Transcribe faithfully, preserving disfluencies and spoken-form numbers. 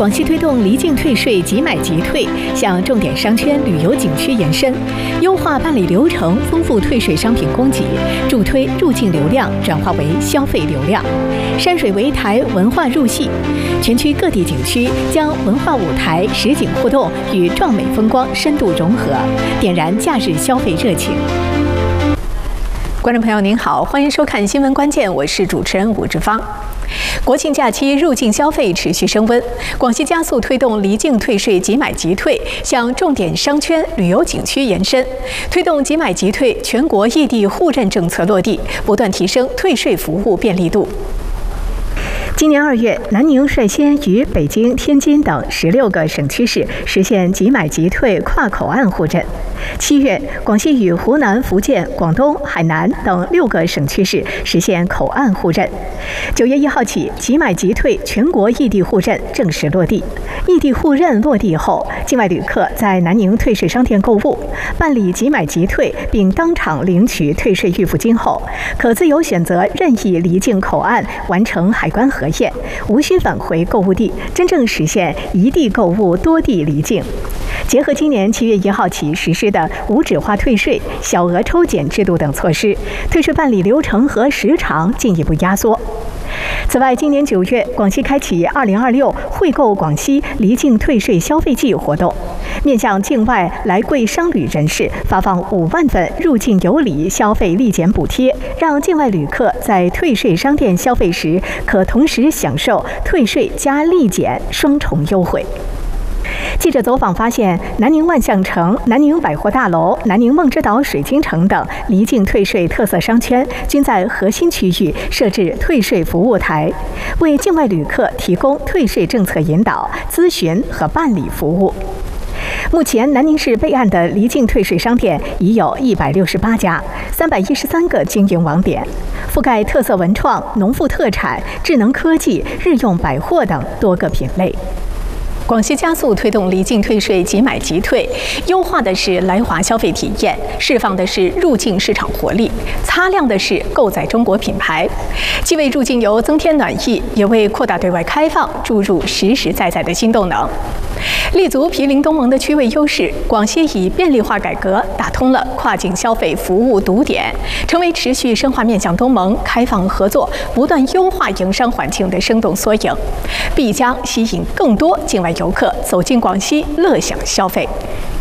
广西推动离境退税、即买即退，向重点商圈、旅游景区延伸，优化办理流程，丰富退税商品供给，助推入境流量转化为消费流量。山水围台文化入戏，全区各地景区将文化舞台、实景互动与壮美风光深度融合，点燃假日消费热情。观众朋友您好，欢迎收看新闻关键，我是主持人武志芳。国庆假期入境消费持续升温，广西加速推动离境退税即买即退，向重点商圈、旅游景区延伸，推动即买即退全国异地互认政策落地，不断提升退税服务便利度。今年二月，南宁率先与北京、天津等十六个省区市实现即买即退跨口岸互认。七月，广西与湖南、福建、广东、海南等六个省区市实现口岸互认。九月一号起，即买即退全国异地互认正式落地。异地互认落地后，境外旅客在南宁退税商店购物，办理即买即退，并当场领取退税预付金后，可自由选择任意离境口岸完成海关核验，无需返回购物地，真正实现一地购物、多地离境。结合今年七月一号起实施的无纸化退税、小额抽检制度等措施，退税办理流程和时长进一步压缩。此外，今年九月，广西开启二零二六惠购广西离境退税消费季活动，面向境外来贵商旅人士发放五万份入境有礼消费立减补贴，让境外旅客在退税商店消费时可同时享受退税加立减双重优惠。记者走访发现，南宁万象城、南宁百货大楼、南宁梦之岛水晶城等离境退税特色商圈均在核心区域设置退税服务台，为境外旅客提供退税政策引导、咨询和办理服务。目前，南宁市备案的离境退税商店已有一百六十八家，三百一十三个经营网点，覆盖特色文创、农副特产、智能科技、日用百货等多个品类。广西加速推动离境退税即买即退，优化的是来华消费体验，释放的是入境市场活力，擦亮的是购在中国品牌，既为入境游增添暖意，也为扩大对外开放注入实实在在的新动能。立足毗邻东盟的区位优势，广西以便利化改革打通了跨境消费服务堵点，成为持续深化面向东盟开放合作、不断优化营商环境的生动缩影，必将吸引更多境外游客走进广西乐享消费。